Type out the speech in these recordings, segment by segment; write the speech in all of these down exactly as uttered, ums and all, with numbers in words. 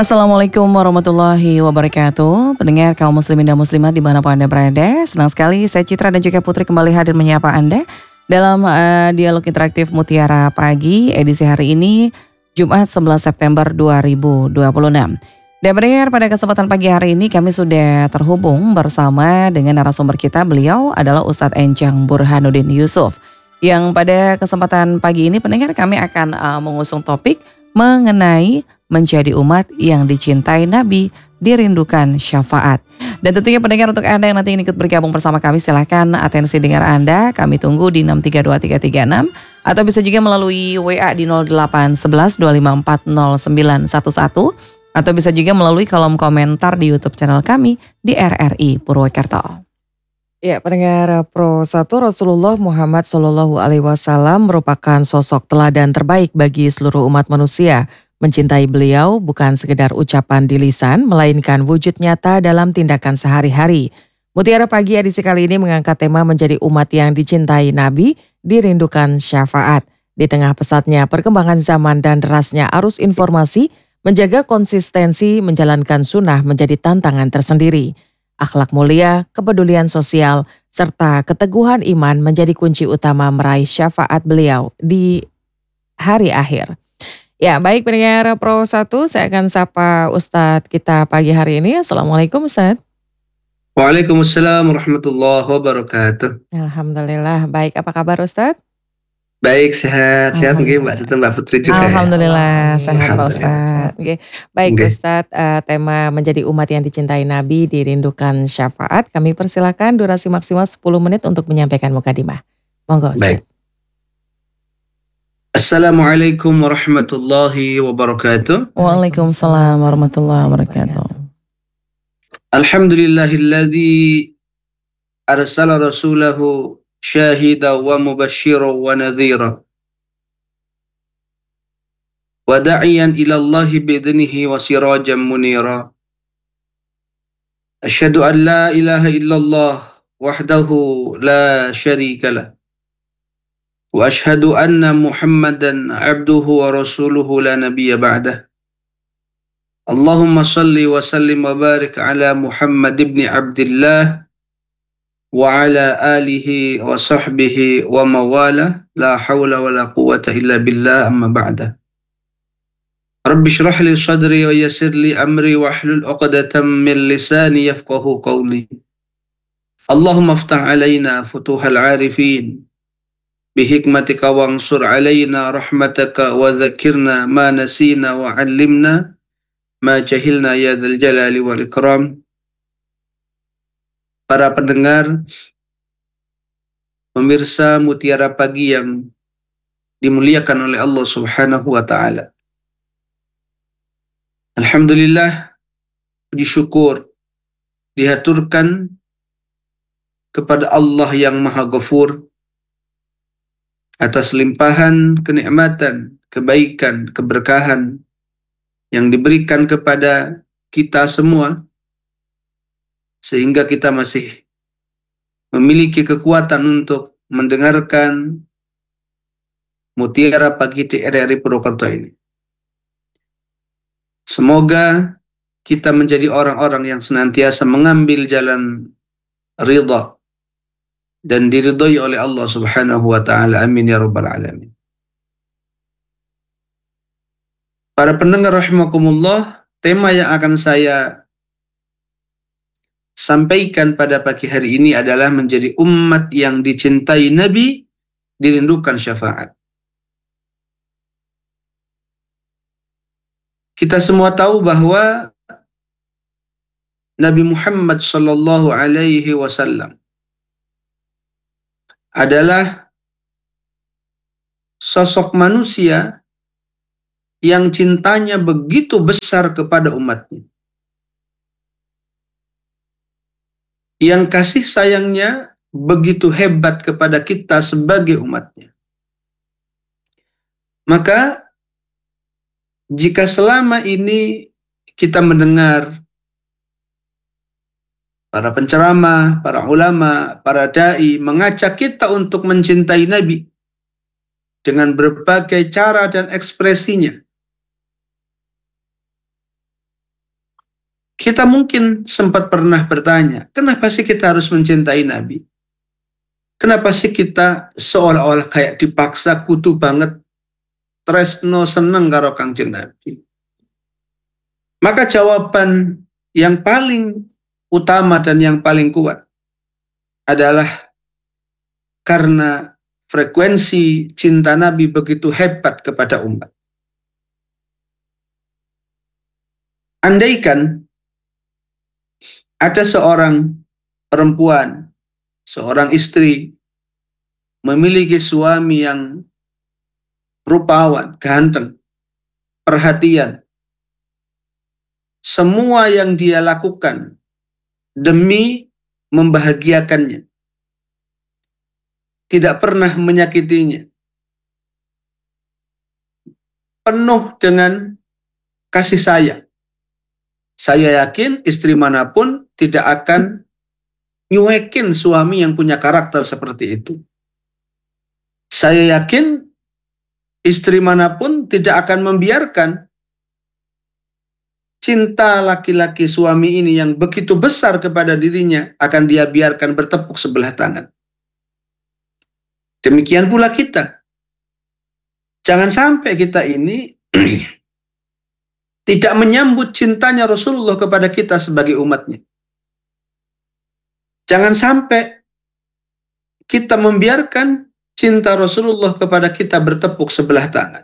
Assalamualaikum warahmatullahi wabarakatuh. Pendengar kaum muslimin dan muslimat dimanapun Anda berada, senang sekali saya Citra dan juga Putri kembali hadir menyapa Anda dalam uh, dialog interaktif Mutiara Pagi edisi hari ini Jumat sebelas September dua ribu dua puluh enam. Dan pendengar, pada kesempatan pagi hari ini kami sudah terhubung bersama dengan narasumber kita. Beliau adalah Ustadz Enjang Burhanuddin Yusuf, yang pada kesempatan pagi ini pendengar kami akan uh, mengusung topik mengenai menjadi umat yang dicintai Nabi, dirindukan syafaat. Dan tentunya pendengar, untuk Anda yang nanti ingin ikut bergabung bersama kami, silahkan atensi dengar Anda. Kami tunggu di enam tiga dua tiga tiga enam atau bisa juga melalui W A di nol delapan satu satu dua lima empat nol sembilan satu satu atau bisa juga melalui kolom komentar di YouTube channel kami di R R I Purwokerto. Ya, pendengar Pro satu, Rasulullah Muhammad Shallallahu Alaihi Wasallam merupakan sosok teladan terbaik bagi seluruh umat manusia. Mencintai beliau bukan sekedar ucapan di lisan, melainkan wujud nyata dalam tindakan sehari-hari. Mutiara Pagi edisi kali ini mengangkat tema menjadi umat yang dicintai Nabi, dirindukan syafaat. Di tengah pesatnya perkembangan zaman dan derasnya arus informasi, menjaga konsistensi menjalankan sunnah menjadi tantangan tersendiri. Akhlak mulia, kepedulian sosial, serta keteguhan iman menjadi kunci utama meraih syafaat beliau di hari akhir. Ya, baik pendengar Pro satu, saya akan sapa Ustadz kita pagi hari ini. Assalamualaikum Ustadz. Waalaikumsalam warahmatullahi wabarakatuh. Alhamdulillah, baik. Apa kabar Ustadz? Baik, sehat. Sehat mungkin Mbak Citra, Mbak Putri juga. Alhamdulillah, ya? Sehat Pak Ustadz. Oke, baik okay. Ustadz, uh, tema menjadi umat yang dicintai Nabi, dirindukan syafaat. Kami persilakan durasi maksimal sepuluh menit untuk menyampaikan mukadimah. Monggo Ustadz. Baik. Assalamualaikum warahmatullahi wabarakatuh. Waalaikumsalam warahmatullahi wabarakatuh. Alhamdulillahilladzi arsala rasulahu syahida wa mubashshira wa nadhira wa da'iyan ila Allahi bi'idnihi wa sirajan munira. Asyhadu an la ilaha illallah wahdahu la syarika lah. Wa ashhadu anna Muhammadan abduhu wa rasuluhu la nabiyya ba'dah. Allahumma salli wa sallim wa barik ala Muhammad ibn Abdillah wa ala alihi wa sahbihi wa mawala, la hawla wa la quwata illa billah, amma ba'dah. Rabbi shrah li sadri wa yassir li amri wa hlul uqdatan min lisani yafqahu qawli. Allahumma aftah alaina futuhal arifin bihikmatika wansur alaina rahmataka wa zakirna ma nasina wa allimna ma jahilna ya dzal jalali wal ikram. Para pendengar, pemirsa Mutiara Pagi yang dimuliakan oleh Allah Subhanahu wa taala. Alhamdulillah, puji syukur dihaturkan kepada Allah yang Maha Ghafur atas limpahan kenikmatan, kebaikan, keberkahan yang diberikan kepada kita semua, sehingga kita masih memiliki kekuatan untuk mendengarkan Mutiara Pagi di R R I Purwokerto ini. Semoga kita menjadi orang-orang yang senantiasa mengambil jalan ridha dan diridhoi oleh Allah Subhanahu wa taala. Amin ya rabbal alamin. Para pendengar rahimakumullah, tema yang akan saya sampaikan pada pagi hari ini adalah menjadi umat yang dicintai Nabi, dirindukan syafaat. Kita semua tahu bahwa Nabi Muhammad sallallahu alaihi wasallam adalah sosok manusia yang cintanya begitu besar kepada umatnya, yang kasih sayangnya begitu hebat kepada kita sebagai umatnya. Maka jika selama ini kita mendengar para penceramah, para ulama, para da'i mengajak kita untuk mencintai Nabi dengan berbagai cara dan ekspresinya, Kita mungkin sempat pernah bertanya, kenapa sih kita harus mencintai Nabi? Kenapa sih kita seolah-olah kayak dipaksa kudu banget tresno seneng karo Kangjeng Nabi? Maka jawaban yang paling utama dan yang paling kuat adalah karena frekuensi cinta Nabi begitu hebat kepada umat. Andaikan ada seorang perempuan, seorang istri, memiliki suami yang rupawan, ganteng, perhatian, semua yang dia lakukan demi membahagiakannya, tidak pernah menyakitinya, penuh dengan kasih sayang. Saya yakin istri manapun tidak akan nyuekin suami yang punya karakter seperti itu. Saya yakin istri manapun tidak akan membiarkan cinta laki-laki suami ini yang begitu besar kepada dirinya akan dia biarkan bertepuk sebelah tangan. Demikian pula kita. Jangan sampai kita ini tidak menyambut cintanya Rasulullah kepada kita sebagai umatnya. Jangan sampai kita membiarkan cinta Rasulullah kepada kita bertepuk sebelah tangan.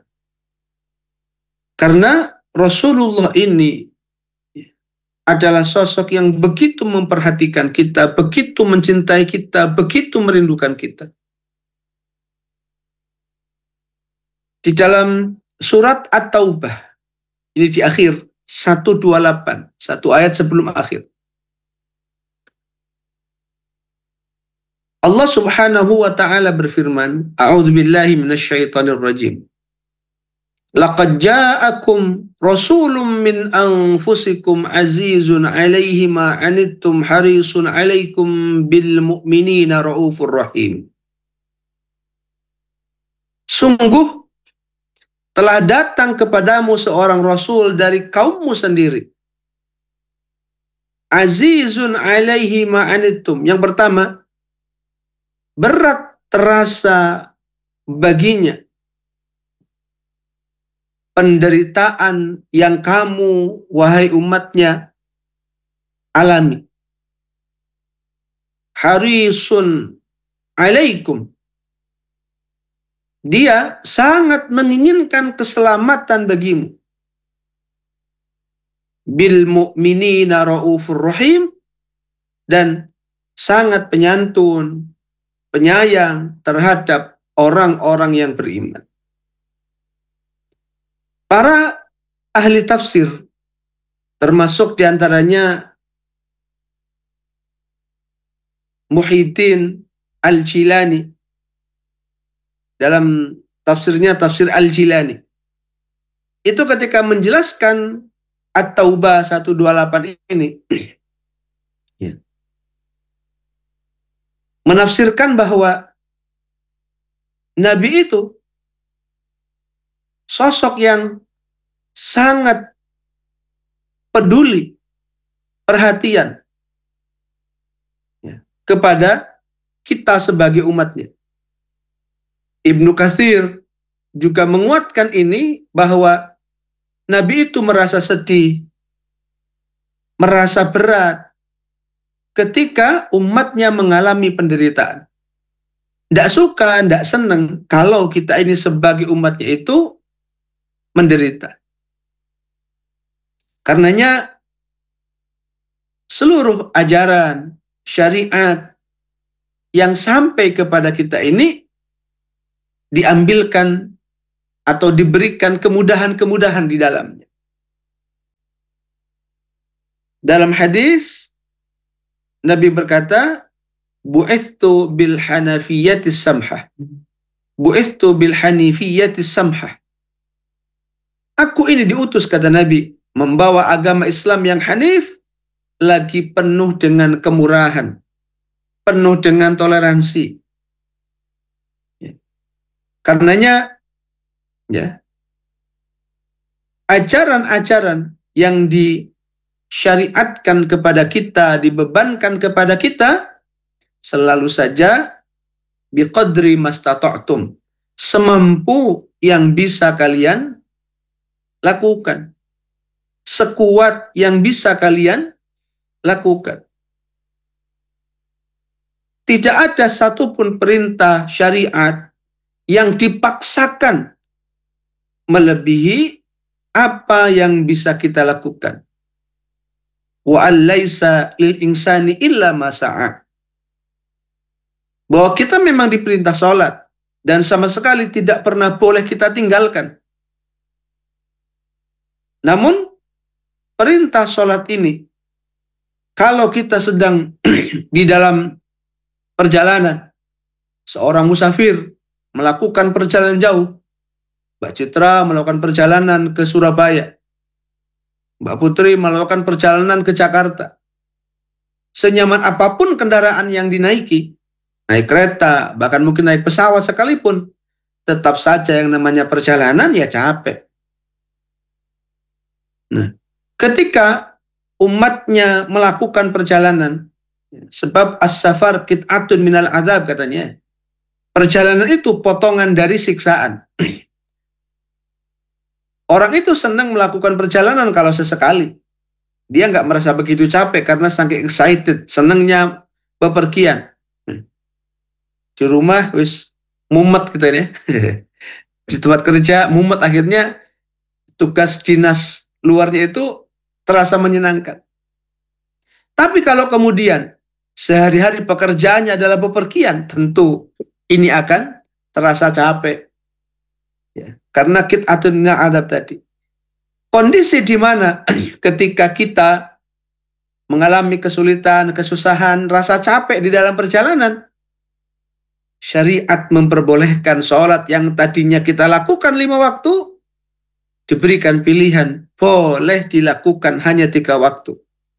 Karena Rasulullah ini adalah sosok yang begitu memperhatikan kita, begitu mencintai kita, begitu merindukan kita. Di dalam surat At-Taubah, ini di akhir, seratus dua puluh delapan, satu ayat sebelum akhir. Allah subhanahu wa ta'ala berfirman, A'udzu billahi minasyaitonir rajim. Laqad ja'akum rasulun min anfusikum azizun 'alaihi ma 'anittum harisun 'alaikum bil mu'minina raufur rahim. Sungguh telah datang kepadamu seorang rasul dari kaummu sendiri. Azizun 'alaihi ma 'anittum. Yang pertama, berat terasa baginya penderitaan yang kamu, wahai umatnya, alami. Harisun alaikum. Dia sangat menginginkan keselamatan bagimu. Bil mu'minina raufur rahim. Dan sangat penyantun, penyayang terhadap orang-orang yang beriman. Para ahli tafsir, termasuk diantaranya Muhyiddin Al-Jilani, dalam tafsirnya tafsir Al-Jilani, itu ketika menjelaskan At-Taubah seratus dua puluh delapan ini, ya, menafsirkan bahwa Nabi itu sosok yang sangat peduli, perhatian, ya, kepada kita sebagai umatnya. Ibnu Katsir juga menguatkan ini bahwa Nabi itu merasa sedih, merasa berat ketika umatnya mengalami penderitaan. Tidak suka, tidak senang kalau kita ini sebagai umatnya itu menderita. Karenanya seluruh ajaran syariat yang sampai kepada kita ini diambilkan atau diberikan kemudahan-kemudahan di dalamnya. Dalam hadis Nabi berkata, bu'ithtu bil hanafiyatis samhah. Bu'ithtu bil hanifiyatis samhah. Aku ini diutus, kata Nabi, membawa agama Islam yang hanif, lagi penuh dengan kemurahan, penuh dengan toleransi. Ya. Karenanya, ya, ajaran-ajaran yang di disyariatkan kepada kita, dibebankan kepada kita, selalu saja biqadri mastata'tum, semampu yang bisa kalian lakukan, sekuat yang bisa kalian lakukan. Tidak ada satupun perintah syariat yang dipaksakan melebihi apa yang bisa kita lakukan. Wa allaisa lil insani illa ma sa'a. Bahwa kita memang diperintah sholat dan sama sekali tidak pernah boleh kita tinggalkan. Namun perintah sholat ini, kalau kita sedang di dalam perjalanan, seorang musafir melakukan perjalanan jauh, Mbak Citra melakukan perjalanan ke Surabaya, Mbak Putri melakukan perjalanan ke Jakarta. Senyaman apapun kendaraan yang dinaiki, naik kereta, bahkan mungkin naik pesawat sekalipun, tetap saja yang namanya perjalanan ya capek. Nah, ketika umatnya melakukan perjalanan, sebab as-safar qit'atun minal azab katanya, perjalanan itu potongan dari siksaan. Orang itu senang melakukan perjalanan kalau sesekali. Dia nggak merasa begitu capek karena saking excited, senangnya bepergian. Di rumah wis mumet gitu ya. Di tempat kerja mumet, akhirnya tugas dinas luarnya itu terasa menyenangkan. Tapi kalau kemudian sehari-hari pekerjaannya adalah bepergian, tentu ini akan terasa capek. Ya, karena qit'atun minal adab tadi. Kondisi di mana ketika kita mengalami kesulitan, kesusahan, rasa capek di dalam perjalanan, syariat memperbolehkan sholat yang tadinya kita lakukan lima waktu, diberikan pilihan, boleh dilakukan hanya tiga waktu.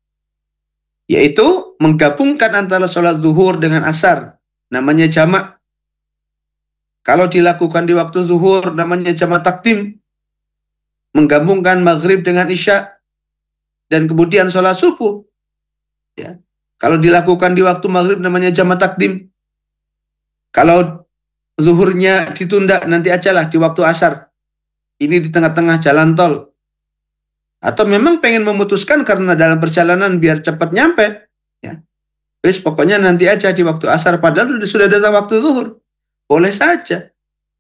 Yaitu menggabungkan antara sholat zuhur dengan asar, namanya jamak. Kalau dilakukan di waktu zuhur, namanya jamak takdim. Menggabungkan maghrib dengan isya, dan kemudian sholat subuh. Ya. Kalau dilakukan di waktu maghrib, namanya jamak takdim. Kalau zuhurnya ditunda, nanti ajalah di waktu asar. Ini di tengah-tengah jalan tol. Atau memang pengen memutuskan karena dalam perjalanan biar cepat nyampe, ya, wis pokoknya nanti aja di waktu asar, padahal sudah datang waktu zuhur, boleh saja.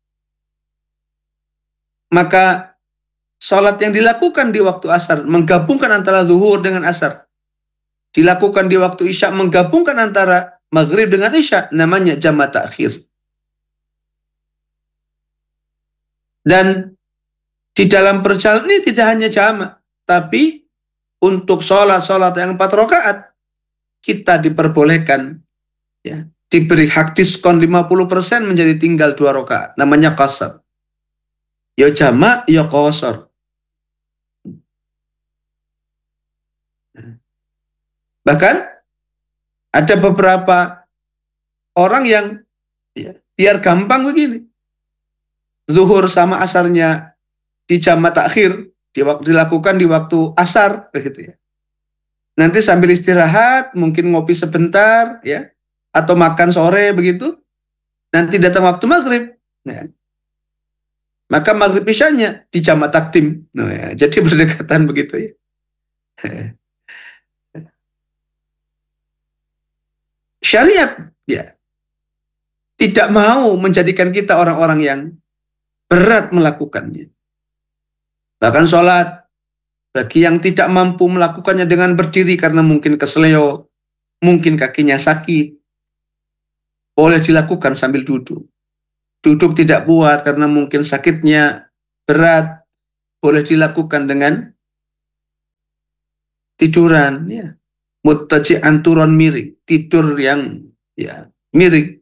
Maka sholat yang dilakukan di waktu asar, menggabungkan antara zuhur dengan asar, dilakukan di waktu isya, menggabungkan antara maghrib dengan isya, namanya jamak takhir. Dan di dalam perjalanan ini tidak hanya jamak, tapi untuk sholat-sholat yang empat rakaat, kita diperbolehkan, ya, diberi hak diskon lima puluh persen menjadi tinggal dua rakaat, namanya qasar. Ya jamak, ya qasar. Bahkan ada beberapa orang yang, ya, biar gampang begini, zuhur sama asarnya di jamak takhir, di waktu dilakukan di waktu asar, begitu ya. Nanti sambil istirahat, mungkin ngopi sebentar, ya, atau makan sore begitu. Nanti datang waktu maghrib, ya, maka maghrib isyanya di jamak takdim. Nah, ya, jadi berdekatan begitu ya. Syariat, ya, tidak mau menjadikan kita orang-orang yang berat melakukannya. Bahkan sholat, bagi yang tidak mampu melakukannya dengan berdiri karena mungkin kesleo, mungkin kakinya sakit, boleh dilakukan sambil duduk. Duduk tidak kuat karena mungkin sakitnya berat, boleh dilakukan dengan tiduran, ya. Muttaji'an turun miring, tidur yang, ya, miring.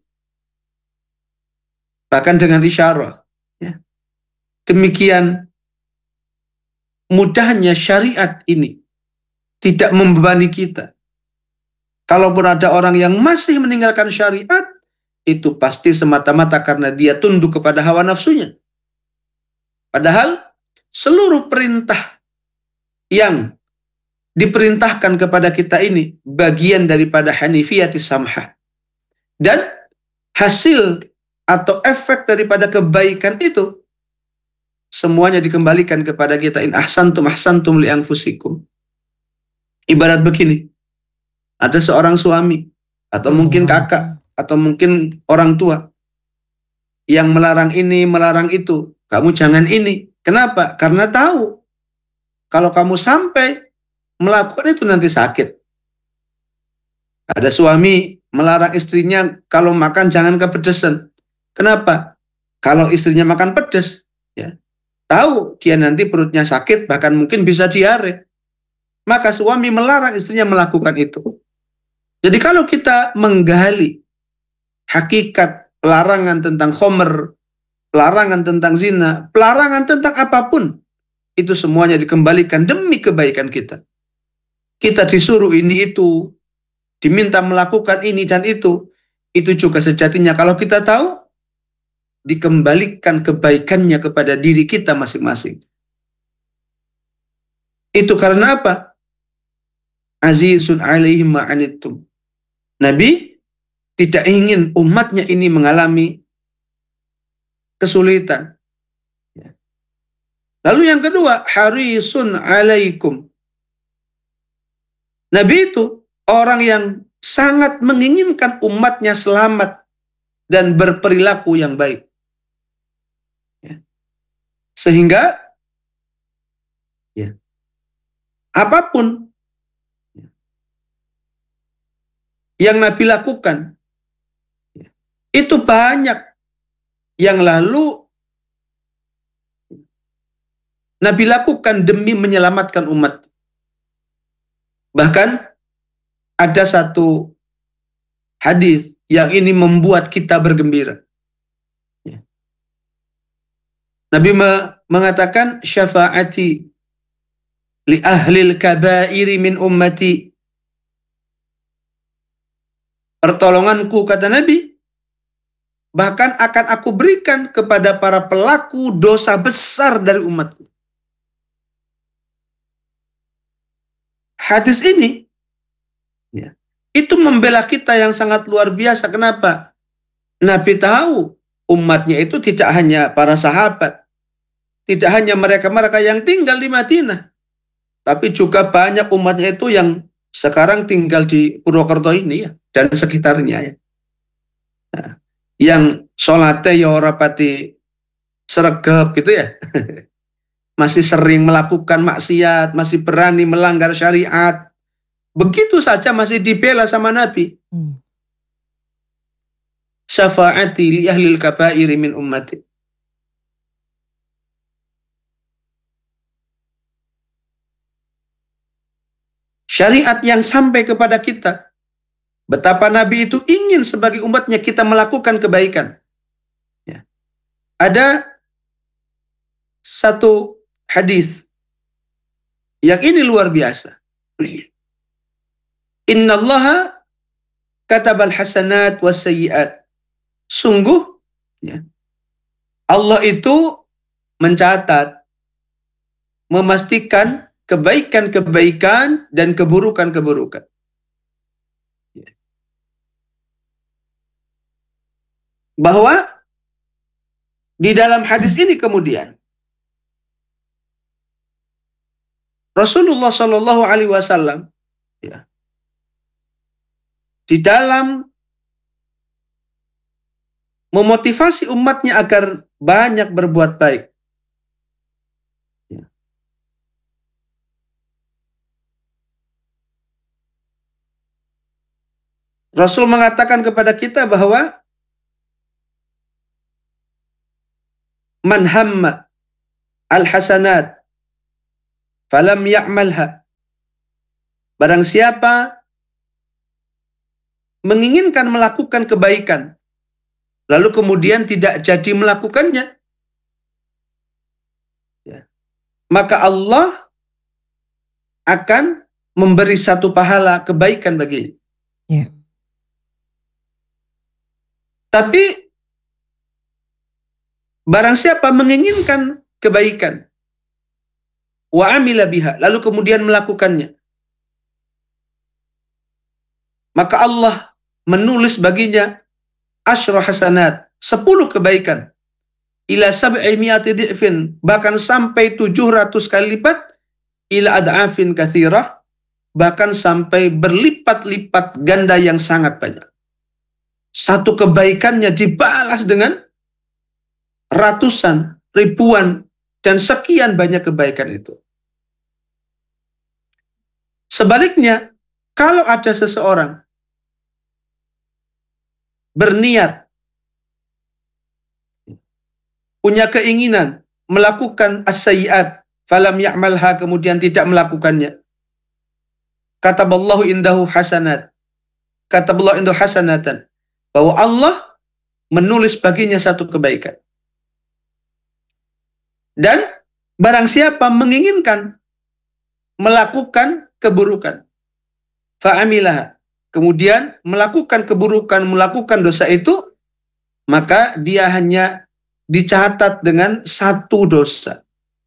Bahkan dengan isyarah, ya. Demikian mudahnya syariat ini, tidak membebani kita. Kalaupun ada orang yang masih meninggalkan syariat, itu pasti semata-mata karena dia tunduk kepada hawa nafsunya. Padahal seluruh perintah yang diperintahkan kepada kita ini bagian daripada hanifiyatis samhah. Dan hasil atau efek daripada kebaikan itu semuanya dikembalikan kepada kita. In ahsantum ahsantum li anfusikum. Ibarat begini, ada seorang suami atau mungkin kakak atau mungkin orang tua yang melarang ini, melarang itu. Kamu jangan ini. Kenapa? Karena tahu kalau kamu sampai melakukan itu nanti sakit. Ada suami melarang istrinya kalau makan jangan kepedesan. Kenapa? Kalau istrinya makan pedas, ya, tahu dia nanti perutnya sakit, bahkan mungkin bisa diare. Maka suami melarang istrinya melakukan itu. Jadi kalau kita menggali hakikat pelarangan tentang khomer, pelarangan tentang zina, pelarangan tentang apapun, itu semuanya dikembalikan demi kebaikan kita. Kita disuruh ini itu, diminta melakukan ini dan itu, itu juga sejatinya kalau kita tahu, dikembalikan kebaikannya kepada diri kita masing-masing. Itu karena apa? Azizun alaihi ma'anittum. Nabi tidak ingin umatnya ini mengalami kesulitan. Lalu yang kedua, harisun alaikum. Nabi itu orang yang sangat menginginkan umatnya selamat dan berperilaku yang baik. Sehingga ya, apapun yang Nabi lakukan, itu banyak yang lalu Nabi lakukan demi menyelamatkan umat. Bahkan ada satu hadis yang ini membuat kita bergembira. Nabi mengatakan, syafaati li ahlil kabairi min ummati. Pertolonganku, kata Nabi, bahkan akan aku berikan kepada para pelaku dosa besar dari umatku. Hadis ini ya, itu membela kita yang sangat luar biasa. Kenapa? Nabi tahu umatnya itu tidak hanya para sahabat, tidak hanya mereka-mereka yang tinggal di Madinah, tapi juga banyak umatnya itu yang sekarang tinggal di Purwokerto ini ya, dan sekitarnya ya. Nah, yang sholatnya ya ora pati sregep gitu ya. Masih sering melakukan maksiat, masih berani melanggar syariat. Begitu saja masih dibela sama Nabi. Hmm. Syafaati li ahlil kabairi min ummati. Syariat yang sampai kepada kita. Betapa Nabi itu ingin sebagai umatnya kita melakukan kebaikan. Ya. Ada satu hadis yang ini luar biasa. Innallaha katabal hasanat was sayyiat. Sungguh ya, Allah itu mencatat, memastikan kebaikan-kebaikan dan keburukan-keburukan. Bahwa di dalam hadis ini kemudian Rasulullah Shallallahu Alaihi Wasallam ya, di dalam memotivasi umatnya agar banyak berbuat baik. Ya. Rasul mengatakan kepada kita bahwa man hamma al-hasanat falam ya'malha. Barang siapa menginginkan melakukan kebaikan lalu kemudian tidak jadi melakukannya, ya, maka Allah akan memberi satu pahala kebaikan baginya. Ya. Tapi barang siapa menginginkan kebaikan, wa amila biha, lalu kemudian melakukannya, maka Allah menulis baginya asyra hasanat, sepuluh kebaikan, ila sab'i mi'ati di'fin, bahkan sampai tujuh ratus kali lipat, ila ad'afin katsirah, bahkan sampai berlipat-lipat ganda yang sangat banyak. Satu kebaikannya dibalas dengan ratusan, ribuan, dan sekian banyak kebaikan itu. Sebaliknya, kalau ada seseorang berniat, punya keinginan melakukan as-sayyi'at, falam ya'malha, kemudian tidak melakukannya, kataballahu indahu hasanat, kataballahu indahu hasanatan, bahwa Allah menulis baginya satu kebaikan. Dan barang siapa menginginkan melakukan keburukan, fa'amilah, kemudian melakukan keburukan, melakukan dosa itu, maka dia hanya dicatat dengan satu dosa.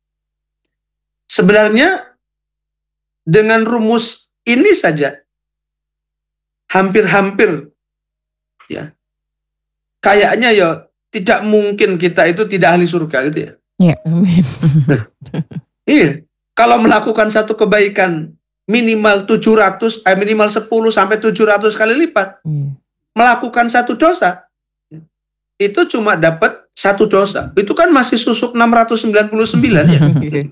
Sebenarnya dengan rumus ini saja hampir-hampir ya kayaknya ya tidak mungkin kita itu tidak ahli surga gitu ya. Ya, amin. Iya, kalau melakukan satu kebaikan minimal tujuh ratus, eh, minimal sepuluh sampai tujuh ratus kali lipat, Hmm. melakukan satu dosa, itu cuma dapat satu dosa. Itu kan masih susuk enam ratus sembilan puluh sembilan ya.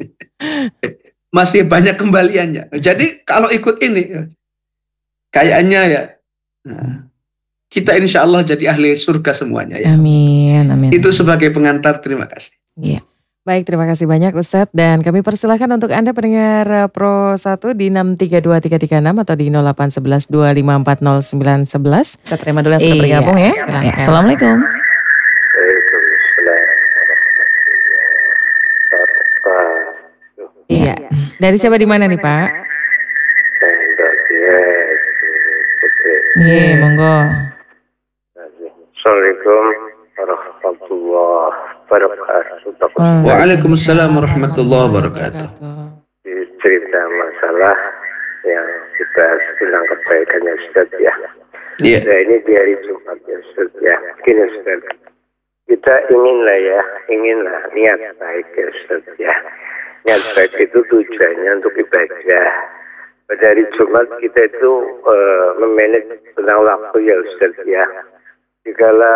Masih banyak kembaliannya. Jadi kalau ikut ini, kayaknya ya, nah, kita insya Allah jadi ahli surga semuanya ya. Amin, amin. Itu sebagai pengantar, terima kasih. Iya. Baik, terima kasih banyak Ustadz, dan kami persilahkan untuk Anda pendengar uh, Pro satu di enam tiga dua tiga tiga enam atau di nol delapan satu satu dua lima empat nol sembilan satu satu. Kita terima dulu yang sudah bergabung ya. Ya, Assalamualaikum. Iya. Dari siapa di mana nih Pak? Iya, monggo. Assalamualaikum warahmatullahi wabarakatuh. Waalaikumsalam warahmatullahi wabarakatuh. Cerita masalah yang kita bilang kebaikannya Ustaz ya. Iya. Nah, ini di hari Jumat ya Ustaz ya. Gini Ustaz, kita inginlah ya, inginlah niat baik ya Ustaz ya. Niat baik itu tujuannya untuk ibadah. Pada hari Jumat kita itu uh, memanage tentang waktu ya Ustaz ya. Jikala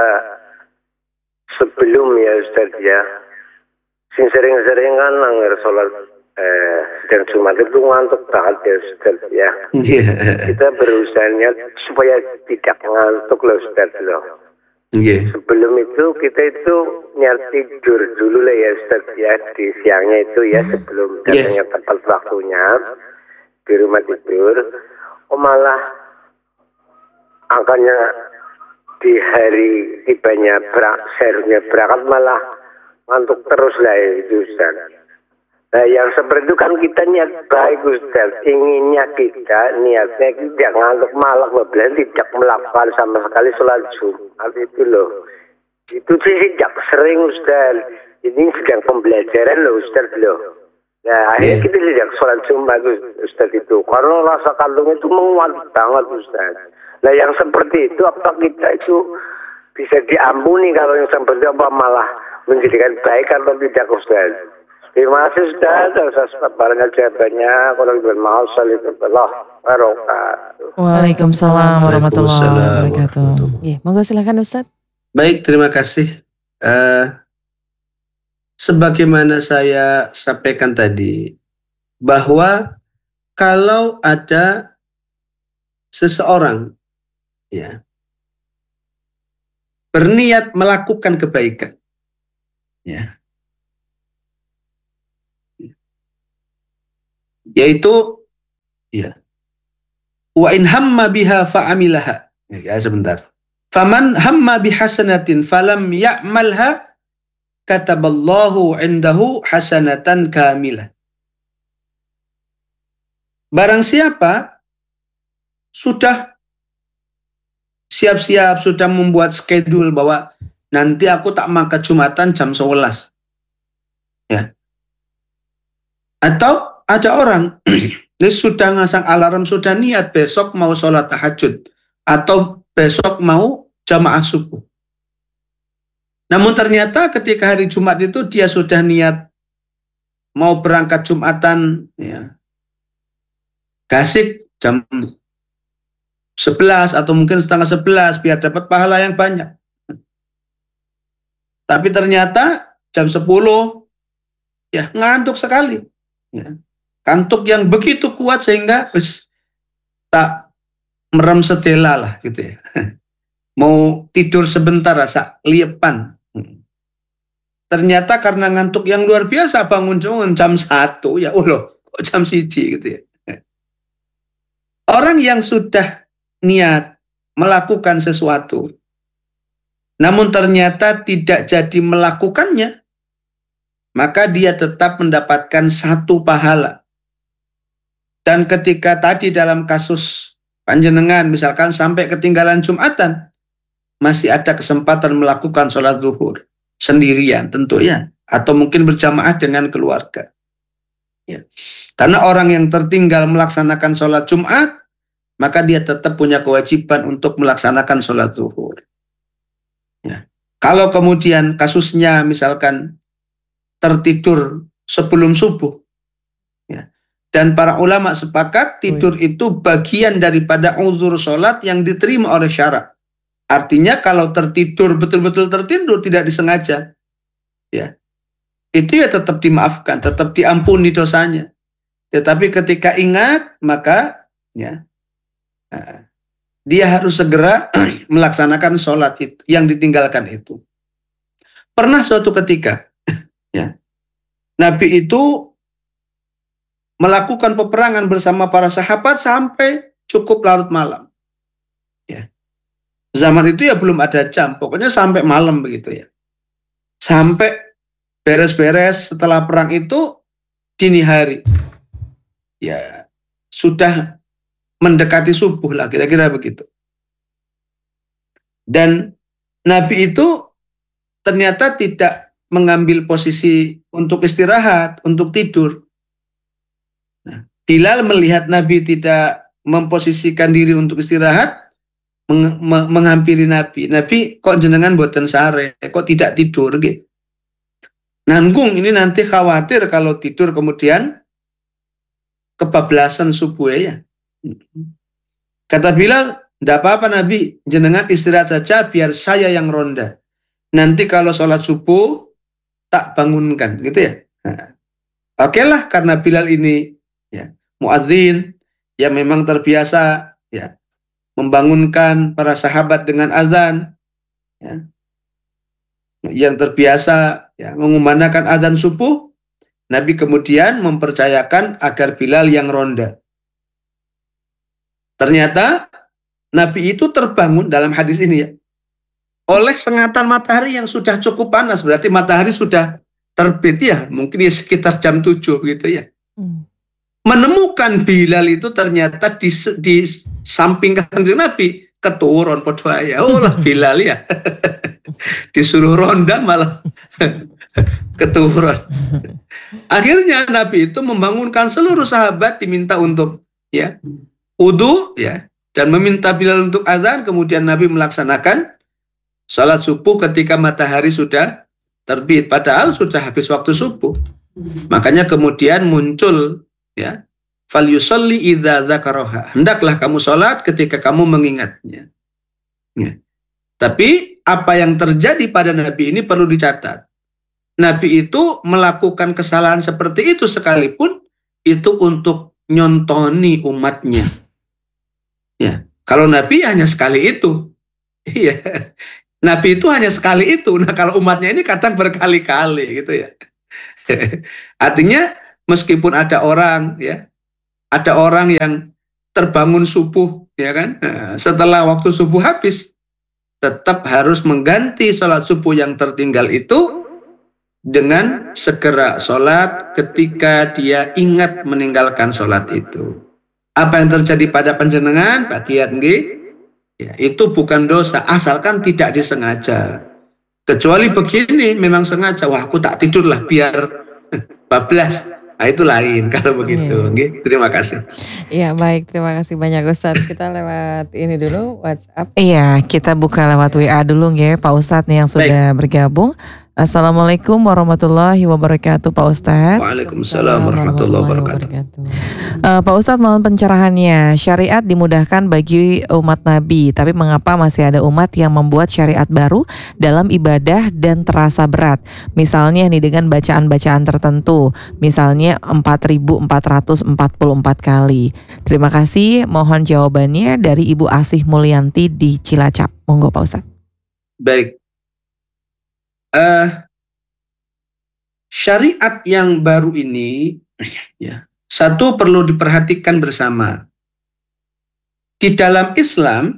sebelum ya Ustaz ya, sing sering-sering kan nangir sholat eh, dan Jumat itu ngantuk banget ya Ustaz ya. Kita berusaha niat supaya tidak ngantuk loh Ustaz loh. Yeah. Sebelum itu kita itu niat tidur dulu lah ya Ustaz ya, di siangnya itu ya, sebelum datangnya yes. tepat waktunya di rumah tidur. Oh malah angkanya di hari tibanya berak, seharusnya berangkat malah ngantuk terus lah ya itu Ustaz. Nah yang seperti itu kan kita niat baik Ustaz, inginnya kita niatnya tidak ngantuk malah bahkan tidak melakukan sama sekali sholat Jumat itu loh. Itu sih sejak sering Ustaz, ini sedang pembelajaran loh Ustaz loh. Nah akhirnya yeah. kita sejak sholat Jumat Ustaz itu, karena rasa kandung itu menguat banget Ustaz. Nah yang seperti itu apa kita itu bisa diampuni kalau yang seperti apa malah menjadikan baik atau tidak Ustaz? Terima kasih Ustaz, atas barangnya jawabannya. Kalau bermaaf sallallahu wabarakatuh. Waalaikumsalam warahmatullahi wabarakatuh. Ya, monggo silakan Ustaz. Baik, terima kasih. Uh, sebagaimana saya sampaikan tadi, bahwa kalau ada seseorang ya berniat melakukan kebaikan, ya, yaitu ya wa in hamma biha fa'amilaha, ya sebentar, faman hamma bihasanatin falam ya'malha kataballahu indahu hasanatan kamilah. Barang siapa sudah siap-siap, sudah membuat schedule bahwa nanti aku tak makan Jumatan jam sebelas. Ya. Atau ada orang dia sudah ngasang alarm, sudah niat besok mau sholat tahajud. atau besok mau jamaah subuh. Namun ternyata ketika hari Jumat itu dia sudah niat mau berangkat Jumatan, ya, gasik jam sebelas atau mungkin setengah sebelas biar dapat pahala yang banyak. Tapi ternyata jam sepuluh ya ngantuk sekali. Ya. Kantuk yang begitu kuat sehingga wis tak merem sedela lah gitu ya. Mau tidur sebentar rasa liepan. Ternyata karena ngantuk yang luar biasa bangun jam satu ya Allah kok jam siji gitu ya. Orang yang sudah niat melakukan sesuatu namun ternyata tidak jadi melakukannya, maka dia tetap mendapatkan satu pahala. Dan ketika tadi dalam kasus panjenengan misalkan sampai ketinggalan Jumatan, masih ada kesempatan melakukan sholat zuhur sendirian tentu ya, atau mungkin berjamaah dengan keluarga. Ya. Karena orang yang tertinggal melaksanakan sholat Jumat, maka dia tetap punya kewajiban untuk melaksanakan sholat zuhur. Ya. Kalau kemudian kasusnya misalkan tertidur sebelum subuh, ya, dan para ulama sepakat tidur itu bagian daripada uzur sholat yang diterima oleh syara. Artinya kalau tertidur, betul-betul tertidur, tidak disengaja, ya, itu ya tetap dimaafkan, tetap diampuni dosanya. Tetapi ketika ingat, maka ya, dia harus segera melaksanakan sholat itu, yang ditinggalkan itu. Pernah suatu ketika, ya, Nabi itu melakukan peperangan bersama para sahabat sampai cukup larut malam. Ya. Zaman itu ya belum ada jam, pokoknya sampai malam begitu ya. Sampai beres-beres setelah perang itu dini hari. Ya, sudah mendekati subuh lah, kira-kira begitu. Dan Nabi itu ternyata tidak mengambil posisi untuk istirahat, untuk tidur. Nah, Bilal melihat Nabi tidak memposisikan diri untuk istirahat, Meng, menghampiri Nabi. Nabi kok jenengan boten sare, kok tidak tidur gitu. Nanggung ini nanti khawatir kalau tidur kemudian kebablasan subuh ya. Kata Bilal, tidak apa-apa Nabi, jenengan istirahat saja biar saya yang ronda. Nanti kalau sholat subuh tak bangunkan gitu ya. Nah, oke lah karena Bilal ini ya muadzin yang memang terbiasa ya membangunkan para sahabat dengan azan, ya, yang terbiasa ya, mengumandangkan azan subuh, Nabi kemudian mempercayakan agar Bilal yang ronda. Ternyata Nabi itu terbangun dalam hadis ini ya, oleh sengatan matahari yang sudah cukup panas, berarti matahari sudah terbit ya, mungkin ya sekitar jam tujuh gitu ya. Hmm. Menemukan Bilal itu ternyata di, di samping kanjeng Nabi keturun podo ya. Oh lah Bilal ya. Disuruh ronda malah keturun. Akhirnya Nabi itu membangunkan seluruh sahabat, diminta untuk ya wudu ya dan meminta Bilal untuk azan, kemudian Nabi melaksanakan salat subuh ketika matahari sudah terbit, padahal sudah habis waktu subuh. Makanya kemudian muncul ya, fal yusalli idza dzakaraha. Hendaklah kamu salat ketika kamu mengingatnya. Ya. Tapi apa yang terjadi pada Nabi ini perlu dicatat. Nabi itu melakukan kesalahan seperti itu sekalipun itu untuk nyontoni umatnya. Ya, kalau Nabi hanya sekali itu. Iya. Nabi itu hanya sekali itu. Nah, kalau umatnya ini kadang berkali-kali gitu ya. Artinya meskipun ada orang ya, ada orang yang terbangun subuh ya kan, setelah waktu subuh habis, tetap harus mengganti sholat subuh yang tertinggal itu dengan segera sholat ketika dia ingat meninggalkan sholat itu. Apa yang terjadi pada panjenengan Pak Kiat nggih? Ya, itu bukan dosa asalkan tidak disengaja. Kecuali begini memang sengaja, wah aku tak tidur lah biar bablas. Nah, itu lain kalau begitu. Iya. Nggih, terima kasih. Iya baik, terima kasih banyak Ustadz. Kita lewat ini dulu WhatsApp. Iya, kita buka lewat W A dulu ya Pak Ustadz nih yang sudah bergabung. Assalamualaikum warahmatullahi wabarakatuh Pak Ustadz. Waalaikumsalam warahmatullahi wabarakatuh. Uh, Pak Ustadz, mohon pencerahannya. Syariat dimudahkan bagi umat Nabi, tapi mengapa masih ada umat yang membuat syariat baru dalam ibadah dan terasa berat? Misalnya nih dengan bacaan-bacaan tertentu, misalnya empat ribu empat ratus empat puluh empat kali. Terima kasih, mohon jawabannya dari Ibu Asih Mulyanti di Cilacap. Monggo Pak Ustadz. Baik. Uh, syariat yang baru ini, ya, satu perlu diperhatikan bersama. Di dalam Islam,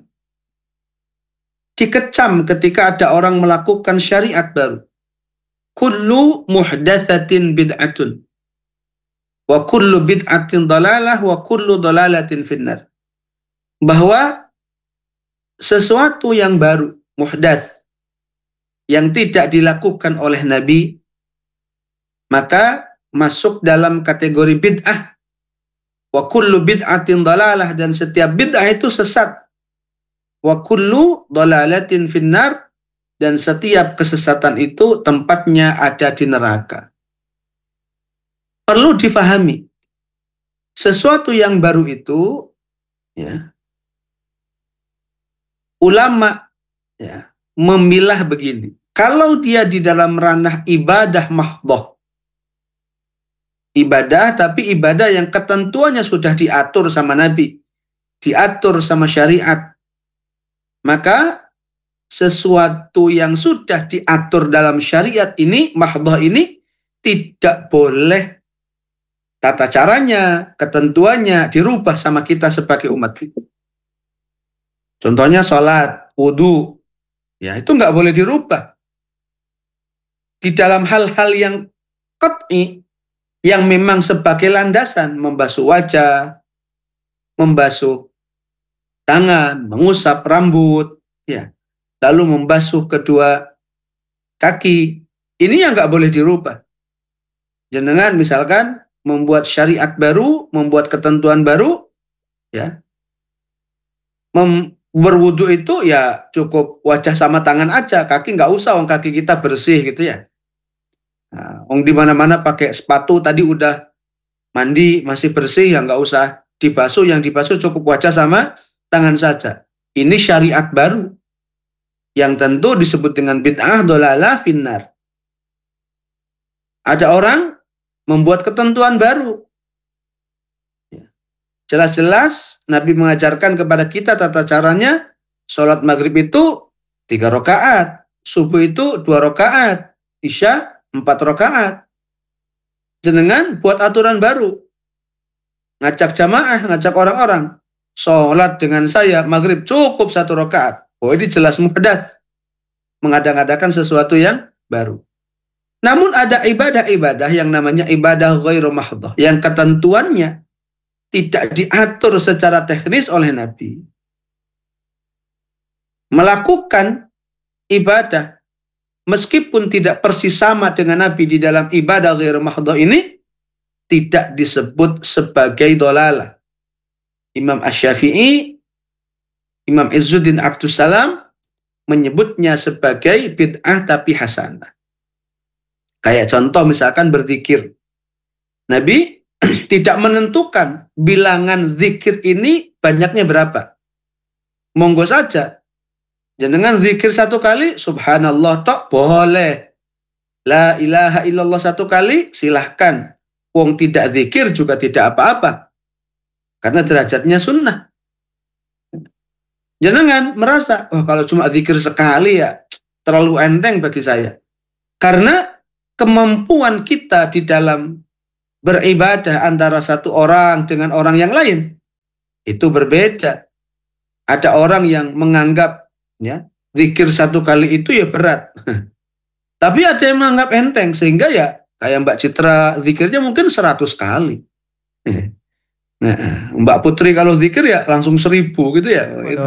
dikecam ketika ada orang melakukan syariat baru. Kullu muhdatsatin bid'atun. Wa kullu bid'atin dalalah wa kullu dalalatin finnar. Bahwa sesuatu yang baru, muhdats, yang tidak dilakukan oleh Nabi, maka masuk dalam kategori bid'ah. Wa kullu bid'atin dalalah, dan setiap bid'ah itu sesat. Wa kullu dalalatin finnar, dan setiap kesesatan itu tempatnya ada di neraka. Perlu difahami, sesuatu yang baru itu, ya, ulama, ya, memilah begini. Kalau dia di dalam ranah ibadah mahdhah, ibadah tapi ibadah yang ketentuannya sudah diatur sama Nabi, diatur sama syariat, maka sesuatu yang sudah diatur dalam syariat ini, mahdhah ini, tidak boleh tata caranya, ketentuannya dirubah sama kita sebagai umat. Contohnya sholat, wudhu, ya itu nggak boleh dirubah. Di dalam hal-hal yang qat'i, yang memang sebagai landasan, membasuh wajah, membasuh tangan, mengusap rambut, ya, lalu membasuh kedua kaki, ini yang nggak boleh dirubah. Jenengan misalkan membuat syariat baru, membuat ketentuan baru, ya, mem berwudu itu ya cukup wajah sama tangan aja, kaki nggak usah, wong kaki kita bersih gitu ya. Nah, wong di mana-mana pakai sepatu tadi udah mandi masih bersih, ya nggak usah dibasuh, yang dibasuh cukup wajah sama tangan saja. Ini syariat baru yang tentu disebut dengan bid'ah dolalah finnar. Ada orang membuat ketentuan baru. Jelas-jelas Nabi mengajarkan kepada kita tata caranya, sholat maghrib itu tiga rakaat, subuh itu dua rakaat, isya empat rakaat. Jenengan buat aturan baru, ngajak jamaah, ngajak orang-orang, sholat dengan saya maghrib cukup satu rakaat. Oh, ini jelas muhdats, mengadang-adakan sesuatu yang baru. Namun ada ibadah-ibadah yang namanya ibadah ghairu mahdhah, yang ketentuannya tidak diatur secara teknis oleh Nabi. Melakukan ibadah meskipun tidak persis sama dengan Nabi di dalam ibadah ghairu mahdhah ini tidak disebut sebagai dolalah. Imam Asy-Syafi'i, Imam Izzuddin Abdussalam menyebutnya sebagai bid'ah tapi hasanah. Kayak contoh misalkan berzikir. Nabi tidak menentukan bilangan zikir ini banyaknya berapa. Monggo saja. Jenengan zikir satu kali, subhanallah tok boleh. La ilaha illallah satu kali, silahkan. Wong tidak zikir juga tidak apa-apa. Karena derajatnya sunnah. Jenengan merasa, oh kalau cuma zikir sekali ya terlalu enteng bagi saya. Karena kemampuan kita di dalam beribadah antara satu orang dengan orang yang lain itu berbeda. Ada orang yang menganggap ya zikir satu kali itu ya berat. Tapi ada yang menganggap enteng, sehingga ya kayak Mbak Citra zikirnya mungkin seratus kali. Nah, Mbak Putri kalau zikir ya langsung seribu gitu ya. Waduh, itu.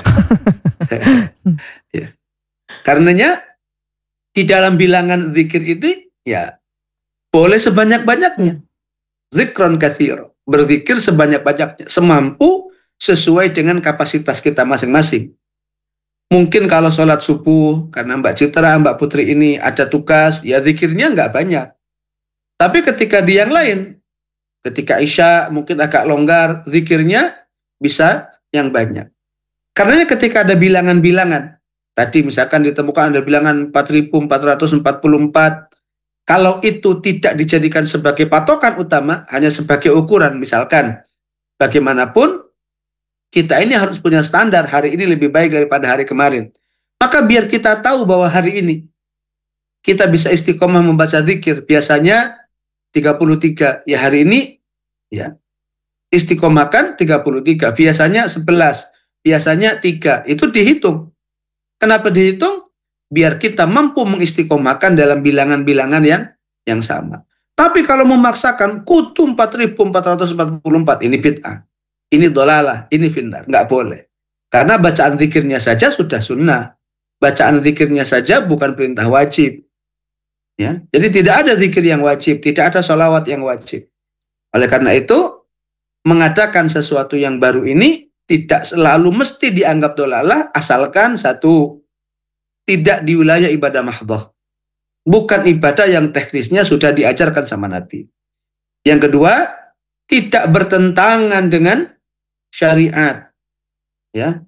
Ya. Karenanya di dalam bilangan zikir itu ya boleh sebanyak-banyaknya. Zikron katsira. Berzikir sebanyak-banyaknya, semampu sesuai dengan kapasitas kita masing-masing. Mungkin kalau sholat subuh, karena Mbak Citra, Mbak Putri ini ada tugas, ya zikirnya nggak banyak. Tapi ketika di yang lain, ketika Isya mungkin agak longgar, zikirnya bisa yang banyak. Karena ketika ada bilangan-bilangan, tadi misalkan ditemukan ada bilangan empat ribu empat ratus empat puluh empat, kalau itu tidak dijadikan sebagai patokan utama, hanya sebagai ukuran, misalkan bagaimanapun, kita ini harus punya standar, hari ini lebih baik daripada hari kemarin. Maka biar kita tahu bahwa hari ini kita bisa istiqomah membaca zikir, biasanya tiga puluh tiga, ya hari ini ya istiqomahkan tiga puluh tiga, biasanya sebelas, biasanya tiga, itu dihitung. Kenapa dihitung? Biar kita mampu mengistiqomahkan dalam bilangan-bilangan yang yang sama. Tapi kalau memaksakan kutu empat ribu empat ratus empat puluh empat, ini bid'ah, ini dolalah, ini finnar, nggak boleh. Karena bacaan zikirnya saja sudah sunnah, bacaan zikirnya saja bukan perintah wajib. Ya, jadi tidak ada zikir yang wajib, tidak ada sholawat yang wajib. Oleh karena itu, mengadakan sesuatu yang baru ini tidak selalu mesti dianggap dolalah, asalkan satu, tidak di wilayah ibadah mahdhah. Bukan ibadah yang teknisnya sudah diajarkan sama Nabi. Yang kedua, tidak bertentangan dengan syariat. Ya.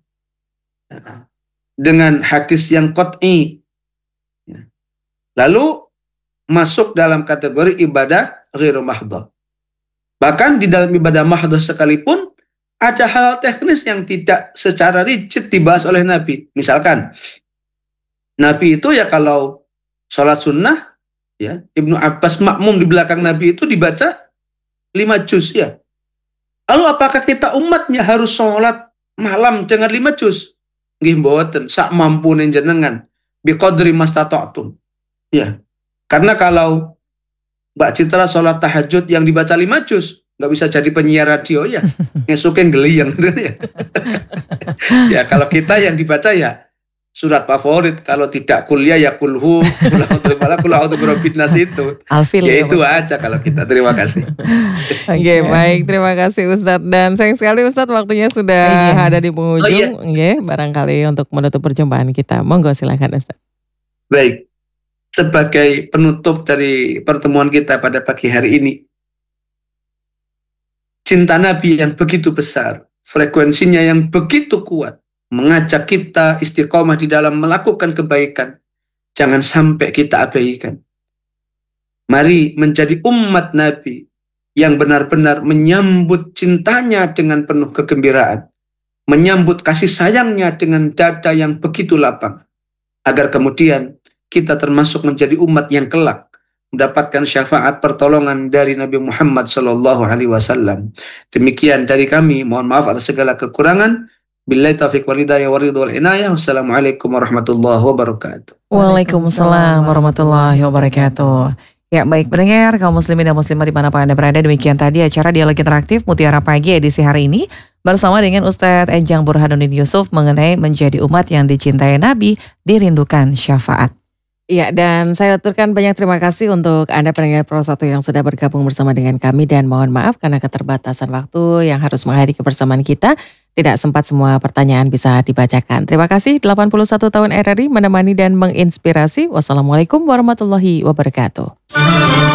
Dengan hadis yang qat'i. Ya. Lalu masuk dalam kategori ibadah ghairu mahdhah. Bahkan di dalam ibadah mahdhah sekalipun ada hal teknis yang tidak secara rigid dibahas oleh Nabi. Misalkan Nabi itu ya kalau sholat sunnah, ya Ibnu Abbas makmum di belakang Nabi itu dibaca lima juz ya. Lalu apakah kita umatnya harus sholat malam dengan lima juz? Nggih mboten, sak mampune jenengan, biqadri mastata'tum. Ya. Karena kalau Mbak Citra sholat tahajud yang dibaca lima juz, nggak bisa jadi penyiar radio ya. Ngesukin geliyang gitu ya. Ya kalau kita yang dibaca ya surat favorit, kalau tidak kuliah ya kulhu, kula'udhu birabbin nas itu. Alfil ya itu aja kalau kita. Terima kasih. Oke, okay, baik, terima kasih Ustadz. Dan sayang sekali Ustadz waktunya sudah iya. ada di penghujung. Oh, iya. okay, barangkali untuk menutup perjumpaan kita, monggo silakan Ustadz. Baik, sebagai penutup dari pertemuan kita pada pagi hari ini, cinta Nabi yang begitu besar, frekuensinya yang begitu kuat, mengajak kita istiqomah di dalam melakukan kebaikan. Jangan sampai kita abaikan. Mari menjadi umat Nabi yang benar-benar menyambut cintanya dengan penuh kegembiraan, menyambut kasih sayangnya dengan dada yang begitu lapang, agar kemudian kita termasuk menjadi umat yang kelak mendapatkan syafaat pertolongan dari Nabi Muhammad sallallahu alaihi wasallam. Demikian dari kami, mohon maaf atas segala kekurangan. Billahi taufiq wal hidayah wa ridha wal inayah. Wassalamualaikum warahmatullahi wabarakatuh. Waalaikumsalam warahmatullahi wabarakatuh. Ya baik pendengar kaum muslimin dan muslimah dimanapun Anda berada, demikian tadi acara Dialog Interaktif Mutiara Pagi edisi hari ini bersama dengan Ustadz Enjang Burhanuddin Yusuf mengenai menjadi umat yang dicintai Nabi, dirindukan syafaat. Iya, dan saya aturkan banyak terima kasih untuk Anda pendengar Pro satu yang sudah bergabung bersama dengan kami, dan mohon maaf karena keterbatasan waktu yang harus mengakhiri kebersamaan kita. Tidak sempat semua pertanyaan bisa dibacakan. Terima kasih delapan puluh satu tahun R R I menemani dan menginspirasi. Wassalamualaikum warahmatullahi wabarakatuh.